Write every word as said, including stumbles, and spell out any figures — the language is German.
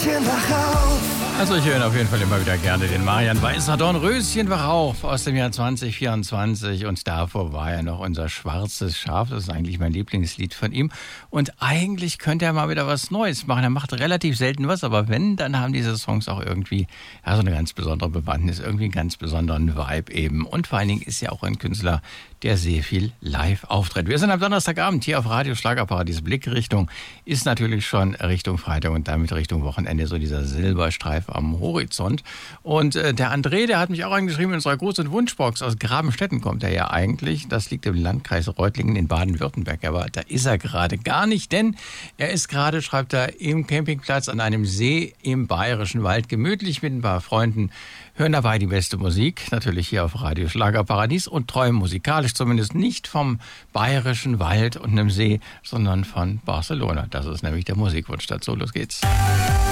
Röschen, wach auf. Also ich höre auf jeden Fall immer wieder gerne den Marian Weißer Dornröschen, wach auf, aus dem Jahr zwanzig vierundzwanzig, und davor war ja noch unser Schwarzes Schaf, das ist eigentlich mein Lieblingslied von ihm, und eigentlich könnte er mal wieder was Neues machen, er macht relativ selten was, aber wenn, dann haben diese Songs auch irgendwie ja, so eine ganz besondere Bewandtnis, irgendwie einen ganz besonderen Vibe eben, und vor allen Dingen ist ja auch ein Künstler, der sehr viel live auftritt. Wir sind am Donnerstagabend hier auf Radio Schlagerparadies. Blickrichtung ist natürlich schon Richtung Freitag und damit Richtung Wochenende, so dieser Silberstreif am Horizont. Und äh, der André, der hat mich auch angeschrieben in unserer Gruß- und Wunschbox. Aus Grabenstetten kommt er ja eigentlich. Das liegt im Landkreis Reutlingen in Baden-Württemberg. Aber da ist er gerade gar nicht, denn er ist gerade, schreibt er, im Campingplatz an einem See im Bayerischen Wald, gemütlich mit ein paar Freunden, hören dabei die beste Musik, natürlich hier auf Radio Schlagerparadies, und träumen musikalisch zumindest nicht vom Bayerischen Wald und einem See, sondern von Barcelona. Das ist nämlich der Musikwunsch dazu. Los geht's.